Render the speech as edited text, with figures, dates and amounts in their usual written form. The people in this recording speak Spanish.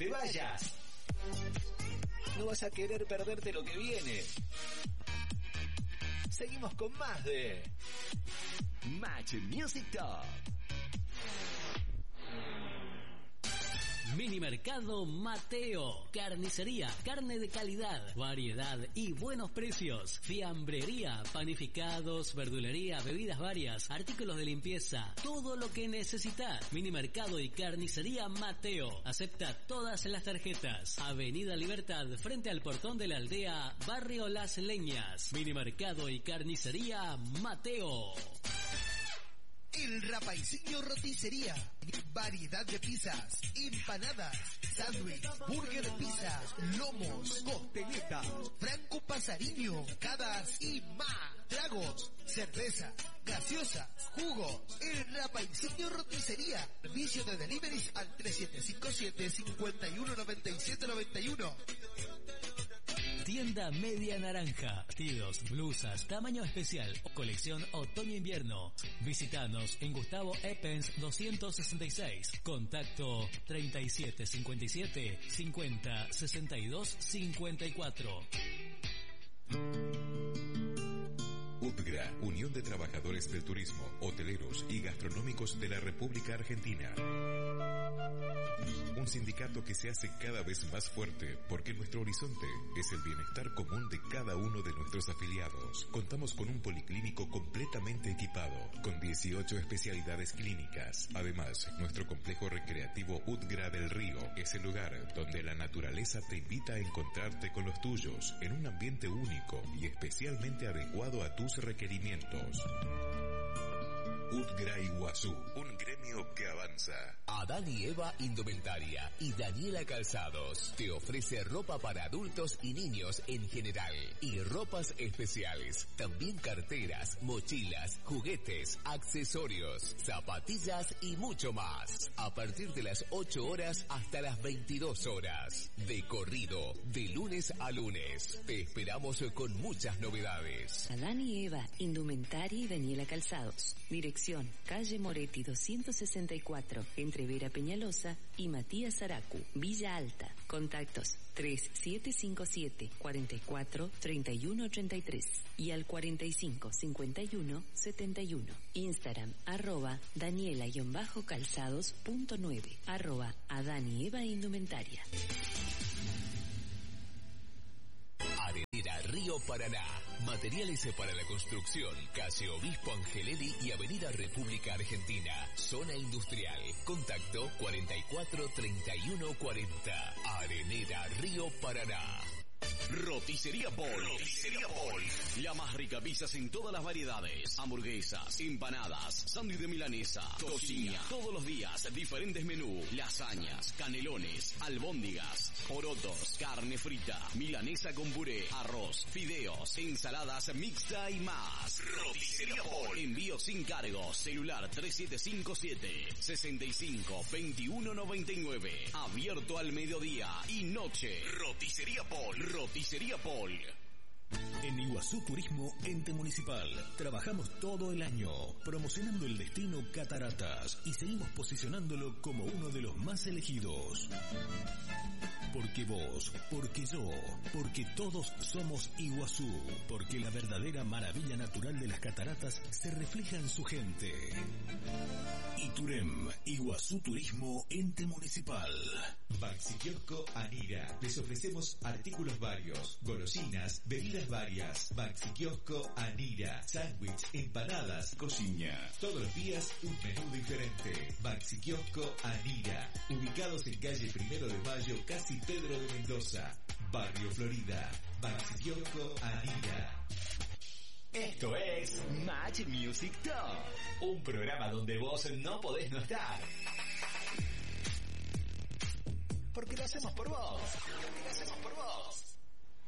te vayas. No vas a querer perderte lo que viene. Seguimos con más de Match Music Top. Mini Mercado Mateo. Carnicería, carne de calidad, variedad y buenos precios. Fiambrería, panificados, verdulería, bebidas varias, artículos de limpieza, todo lo que necesitas. Mini Mercado y Carnicería Mateo. Acepta todas las tarjetas. Avenida Libertad, frente al portón de la aldea, Barrio Las Leñas. Mini Mercado y Carnicería Mateo. El Rapaicillo Roticería. Variedad de pizzas, empanadas, sándwich, burger de pizza, lomos, costeletas, franco pasariño, cadas y más. Tragos, cerveza, gaseosa, jugos. El Rapaicillo Roticería. Servicio de deliveries al 3757-519791. Tienda Media Naranja. Vestidos, blusas, tamaño especial, colección otoño-invierno. Visítanos en Gustavo Eppens 266. Contacto 3757 50 62 54. UTGRA, Unión de Trabajadores del Turismo, Hoteleros y Gastronómicos de la República Argentina. Un sindicato que se hace cada vez más fuerte porque nuestro horizonte es el bienestar común de cada uno de nuestros afiliados. Contamos con un policlínico completamente equipado, con 18 especialidades clínicas. Además, nuestro complejo recreativo UTGRA del Río es el lugar donde la naturaleza te invita a encontrarte con los tuyos en un ambiente único y especialmente adecuado a tus requerimientos. UTGRA Iguazú, un gremio que avanza. Adán y Eva Indumentaria y Daniela Calzados te ofrece ropa para adultos y niños en general y ropas especiales, también carteras, mochilas, juguetes, accesorios, zapatillas y mucho más. A partir de las 8 horas hasta las 22 horas. De corrido, de lunes a lunes. Te esperamos con muchas novedades. Adán y Eva Indumentaria y Daniela Calzados. Dirección calle Moretti 264, entre Vera Peñalosa y Matías Zaracu, Villa Alta. Contactos 3757 44 31 83 y al 45 51 71. Instagram @Daniela_calzados.9 @Adán y Eva Indumentaria. Arenera Río Paraná. Materiales para la construcción. Calle Obispo Angelelli y Avenida República Argentina. Zona industrial. Contacto 44 31 40. Arenera Río Paraná. Roticería Paul. Roticería Paul. La más rica pizzas en todas las variedades. Hamburguesas, empanadas, sándwich de milanesa, cocina. Todos los días, diferentes menús. Lasañas, canelones, albóndigas, porotos, carne frita, milanesa con puré, arroz, fideos, ensaladas mixta y más. Roticería Paul. Envío sin cargo. Celular 3757 65 21 99. Abierto al mediodía y noche. Roticería Paul. Roticería Paul. En Iguazú Turismo Ente Municipal trabajamos todo el año promocionando el destino Cataratas y seguimos posicionándolo como uno de los más elegidos. Porque vos, porque yo, porque todos somos Iguazú, porque la verdadera maravilla natural de las cataratas se refleja en su gente. Iturem, Iguazú Turismo Ente Municipal. Baxi Kiosco Anira. Les ofrecemos artículos varios, golosinas, bebidas varias. Baxi Kiosco Anira. Sándwich, empanadas, cocina. Todos los días un menú diferente. Baxi Kiosco Anira. Ubicados en calle 1 de Mayo, casi Pedro de Mendoza, Barrio Florida. Baxi Kiosco Anira. Esto es Match Music Top, un programa donde vos no podés no estar. Porque lo hacemos por vos. Porque lo hacemos por vos.